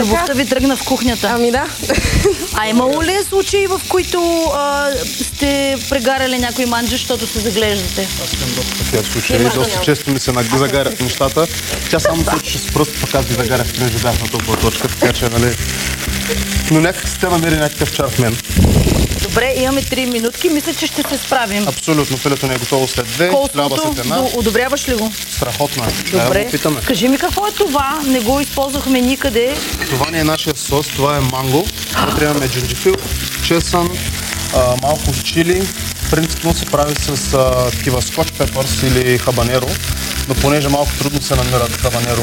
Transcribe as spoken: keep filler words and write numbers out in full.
Любовта ви тръгна в кухнята. Ами да. А имало ли е случаи, в които а, сте прегаряли някой манджа, защото се заглеждате? Аз имам доста такива случаи. Доста често ми се загарят нещата. Тя само сочи с пръст, пък аз ви загарях, понеже бях на толкова точка, така че, нали... Но някак сте намери някакъв чар в мен. Добре, имаме три минутки. Мисля, че ще се справим. Абсолютно. Филето не е готово след две, хляба след една. Колството, одобряваш ли го? Страхотно е. Добре. Да, го питаме. Кажи ми какво е това? Не го използвахме никъде. Това не е нашия сос, това е манго. Вътре имаме джинджифил, чесън, а, малко чили. Принципно се прави с а, такива скотч пепърс или хабанеро, но понеже малко трудно се намират хабанеро